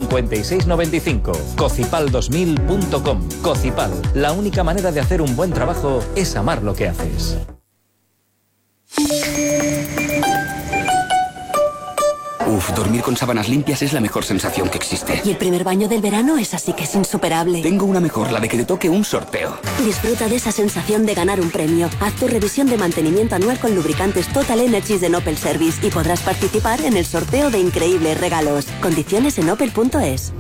5695. Cocipal2000.com. Cocipal, la única manera de hacer un buen trabajo es amar lo que haces. Uf, dormir con sábanas limpias es la mejor sensación que existe. Y el primer baño del verano es así que es insuperable. Tengo una mejor, la de que te toque un sorteo. Disfruta de esa sensación de ganar un premio. Haz tu revisión de mantenimiento anual con lubricantes Total Energies de Opel Service y podrás participar en el sorteo de increíbles regalos. Condiciones en opel.es.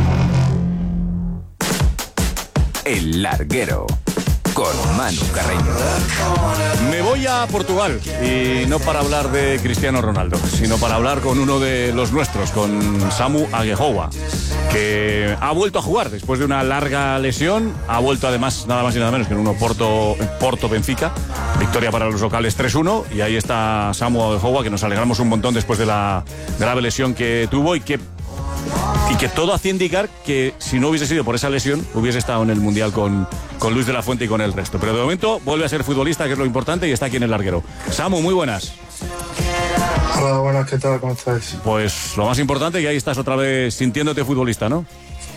El Larguero, con Manu Carreño. Me voy a Portugal, y no para hablar de Cristiano Ronaldo, sino para hablar con uno de los nuestros, con Samu Aguehowa, que ha vuelto a jugar después de una larga lesión. Ha vuelto además nada más y nada menos que en un Porto Benfica, victoria para los locales 3-1, y ahí está Samu Aguehowa, que nos alegramos un montón después de la grave lesión que tuvo y que todo hacía indicar que si no hubiese sido por esa lesión hubiese estado en el Mundial con Luis de la Fuente y con el resto. Pero de momento vuelve a ser futbolista, que es lo importante, y está aquí en el Larguero. Samu, muy buenas. Hola, buenas, ¿qué tal? ¿Cómo estás? Pues lo más importante, que ahí estás otra vez sintiéndote futbolista, ¿no?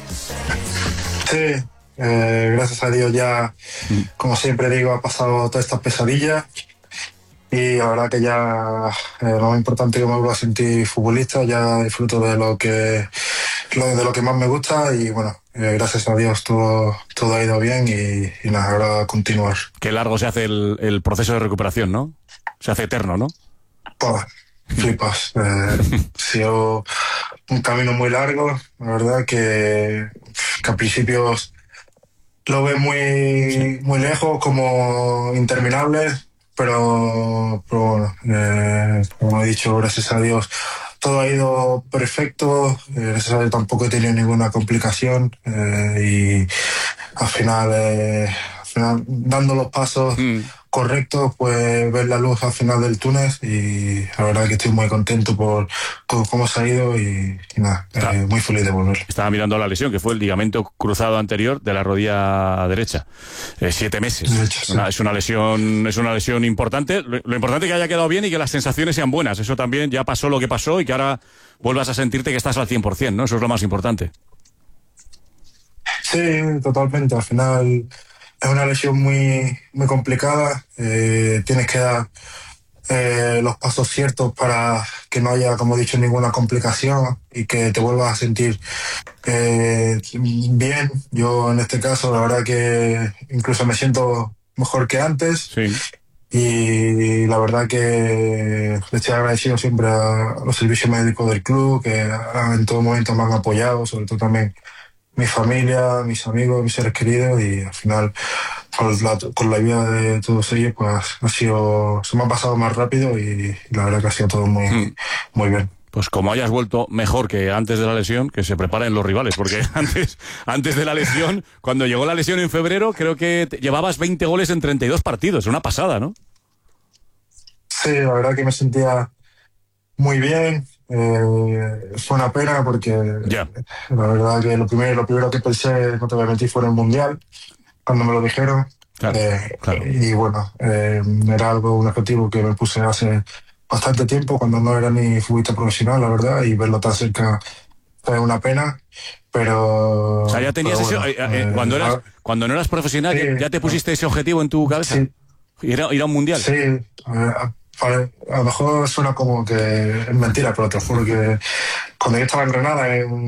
Sí, gracias a Dios ya, como siempre digo, ha pasado todas estas pesadillas. Y la verdad que ya lo más importante que me vuelvo a sentir futbolista, ya disfruto de lo que más me gusta, y bueno, gracias a Dios todo ha ido bien, y nada, ahora continuar. Qué largo se hace el proceso de recuperación, ¿no? Se hace eterno, ¿no? Pues, flipas. Ha sido un camino muy largo, la verdad que al principio lo ves muy lejos, como interminable. Pero bueno, como he dicho, gracias a Dios todo ha ido perfecto. Gracias a Dios tampoco he tenido ninguna complicación, y al final dando los pasos correctos, pues ver la luz al final del túnel, y la verdad que estoy muy contento por cómo se ha ido, y nada, muy feliz de volver. Estaba mirando la lesión, que fue el ligamento cruzado anterior de la rodilla derecha. 7 meses. Sí. Es una lesión importante. Lo importante es que haya quedado bien y que las sensaciones sean buenas. Eso también, ya pasó lo que pasó, y que ahora vuelvas a sentirte que estás al 100%, ¿no? Eso es lo más importante. Sí, totalmente. Al final es una lesión muy complicada. Tienes que dar los pasos ciertos para que no haya, como he dicho, ninguna complicación, y que te vuelvas a sentir bien. Yo en este caso, la verdad que incluso me siento mejor que antes. Sí. Y la verdad que le estoy agradecido siempre a los servicios médicos del club, que en todo momento me han apoyado, sobre todo también mi familia, mis amigos, mis seres queridos, y al final con la ayuda de todos ellos, pues se me ha pasado más rápido, y la verdad que ha sido todo muy bien. Pues como hayas vuelto mejor que antes de la lesión, que se preparen los rivales, porque antes de la lesión, cuando llegó la lesión en febrero, creo que llevabas 20 goles en 32 partidos, una pasada, ¿no? Sí, la verdad que me sentía muy bien. Fue una pena porque la verdad que lo primero que pensé, no te voy a mentir, fue en el Mundial, cuando me lo dijeron. Claro. Y bueno, era un objetivo que me puse hace bastante tiempo, cuando no era ni futbolista profesional, la verdad, y verlo tan cerca fue una pena. Pero... O sea, ya tenías cuando no eras profesional, sí, ya te pusiste ese objetivo en tu cabeza. Sí. Ir a un Mundial. Sí, a lo mejor suena como que es mentira, pero te juro que cuando yo estaba en Granada,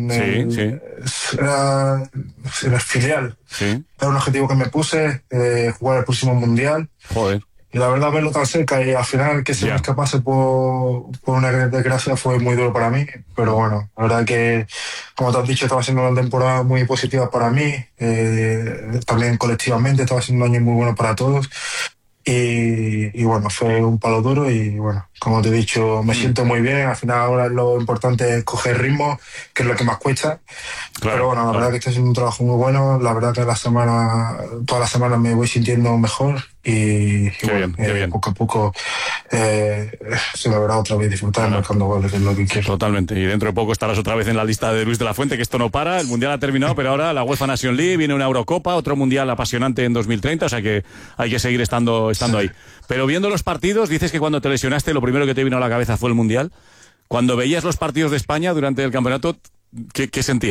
era el filial, era un objetivo que me puse, jugar el próximo Mundial. Joder. Y la verdad, verlo tan cerca, y al final que se me escapase por una desgracia, fue muy duro para mí. Pero bueno, la verdad que, como te has dicho, estaba siendo una temporada muy positiva para mí, también colectivamente estaba siendo un año muy bueno para todos. Y bueno, fue un palo duro, y bueno, como te he dicho, me siento muy bien. Al final ahora lo importante es coger ritmo, que es lo que más cuesta. Claro, pero bueno, la verdad que está siendo un trabajo muy bueno. La verdad que todas las semanas me voy sintiendo mejor, y bueno, bien. Poco a poco se me verá otra vez disfrutar marcando goles, que es lo que quiero. Totalmente, y dentro de poco estarás otra vez en la lista de Luis de la Fuente, que esto no para. El Mundial ha terminado, pero ahora la UEFA Nation League, viene una Eurocopa, otro Mundial apasionante en 2030, o sea que hay que seguir estando ahí. Pero viendo los partidos, dices que cuando te lesionaste lo primero que te vino a la cabeza fue el Mundial. Cuando veías los partidos de España durante el campeonato, ¿qué sentías?